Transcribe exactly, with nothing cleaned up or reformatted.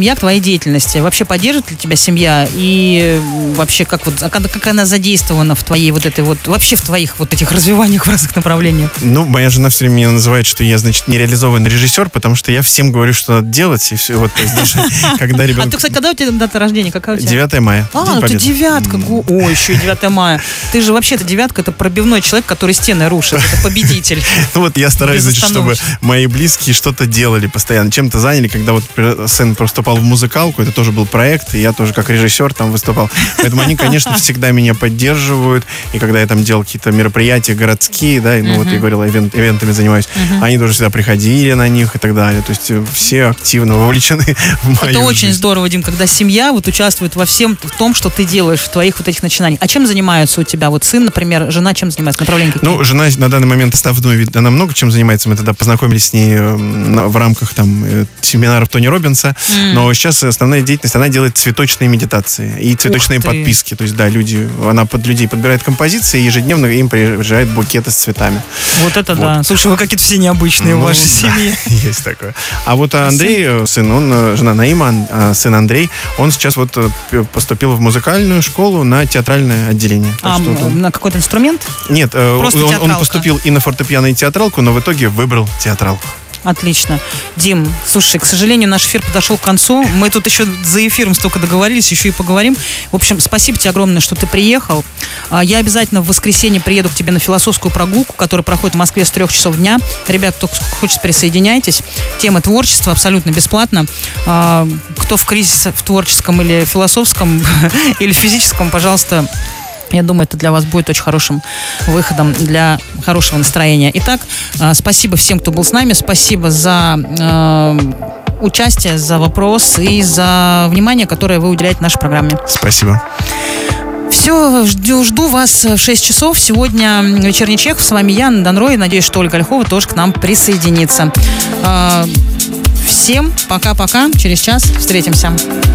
Я к твоей деятельности. Вообще поддерживает ли тебя семья? И вообще, как, вот, как она задействована в твоей вот этой вот, вообще в твоих вот этих развиваниях в разных направлениях? Ну, моя жена все время меня называет, что я, значит, нереализованный режиссер, потому что я всем говорю, что надо делать, и все. Вот, когда ребенок... А ты, кстати, когда у тебя дата рождения? Какая у тебя? девятое мая. А, ну ты девятка. О, еще и девятое мая. Ты же вообще-то девятка, это пробивной человек, который стены рушит. Это победитель. Ну вот я стараюсь, значит, чтобы мои близкие что-то делали постоянно, чем-то заняли. Когда вот сын поступал в музыкалку, это тоже был проект, и я тоже как режиссер там выступал. Поэтому они, конечно, всегда меня поддерживают. И когда я там делал какие-то мероприятия городские, да, ну uh-huh. вот я говорил, ивент, ивентами занимаюсь, uh-huh. они тоже всегда приходили на них и так далее. То есть все активно вовлечены в мою Это очень жизнь. Здорово, Дим, когда семья вот участвует во всем в том, что ты делаешь, в твоих вот этих начинаниях. А чем занимаются у тебя? Вот сын, например, жена чем занимается? Направление какие? Ну, жена на данный момент основной вид, она много чем занимается. Мы тогда познакомились с ней в рамках там семинаров Тони Роббинса. Mm. Но сейчас основная деятельность, она делает цветочные медитации и цветочные подписки. То есть, да, люди, она под людей подбирает композиции, и ежедневно им приезжают букеты с цветами. Вот это вот. Да. Слушай, вы какие-то все необычные ну, в вашей да, семье. Есть такое. А вот Андрей, сын, он, жена Наима, сын Андрей, он сейчас вот поступил в музыкальную школу на театральное отделение. А вот он... на какой-то инструмент? Нет, он, он поступил и на фортепиано, и театралку, но в итоге выбрал театралку. Отлично. Дим, слушай, к сожалению, наш эфир подошел к концу. Мы тут еще за эфиром столько договорились, еще и поговорим. В общем, спасибо тебе огромное, что ты приехал. Я обязательно в воскресенье приеду к тебе на философскую прогулку, которая проходит в Москве с трех часов дня. Ребят, кто хочет, присоединяйтесь. Тема творчества абсолютно бесплатно. Кто в кризисе в творческом или философском, или физическом, пожалуйста, я думаю, это для вас будет очень хорошим выходом для хорошего настроения. Итак, э, спасибо всем, кто был с нами. Спасибо за э, участие, за вопрос и за внимание, которое вы уделяете нашей программе. Спасибо. Все, жду, жду вас в шесть часов. Сегодня вечерний чек. С вами я, Анна Донрой. Надеюсь, что Ольга Ольхова тоже к нам присоединится. Э, всем пока-пока. Через час встретимся.